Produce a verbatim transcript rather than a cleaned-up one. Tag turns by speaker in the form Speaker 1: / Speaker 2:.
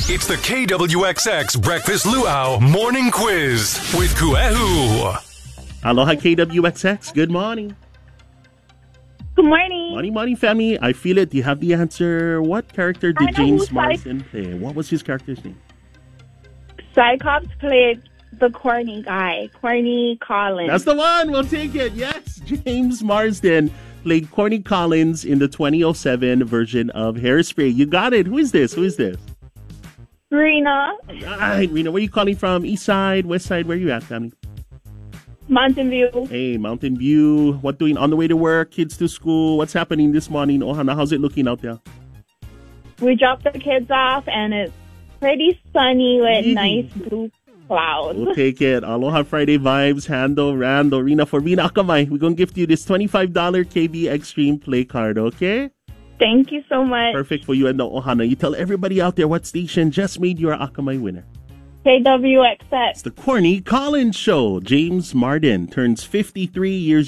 Speaker 1: It's the K W X X Breakfast Luau Morning Quiz with Kuehu.
Speaker 2: Aloha K W X X, good morning.
Speaker 3: Good morning.
Speaker 2: Morning, morning, family. I feel it. Do you have the answer? What character did
Speaker 3: I know
Speaker 2: James
Speaker 3: who
Speaker 2: Marsden play? What was his character's name?
Speaker 3: Cyclops played the corny guy, Corny Collins.
Speaker 2: That's the one. We'll take it. Yes, James Marsden played Corny Collins in the twenty oh seven version of Hairspray. You got it. Who is this? Who is this?
Speaker 3: Rena,
Speaker 2: All right, Rena, where are you calling from? East side, west side? Where are you at, family?
Speaker 3: Mountain View.
Speaker 2: Hey, Mountain View. What doing on the way to work? Kids to school? What's happening this morning? Ohana, how's it looking out there?
Speaker 3: We dropped the kids off, and it's pretty sunny with
Speaker 2: Mm.
Speaker 3: nice blue clouds.
Speaker 2: We'll take it. Aloha Friday vibes. Hando, Rando, Rena. For Rena Akamai, we're going to gift you this twenty-five dollars K B Extreme Play card, okay?
Speaker 3: Thank you so much.
Speaker 2: Perfect for you and the Ohana. You tell everybody out there what station just made your Akamai winner.
Speaker 3: K W X X.
Speaker 2: It's the Corny Collins Show. James Marsden turns fifty-three years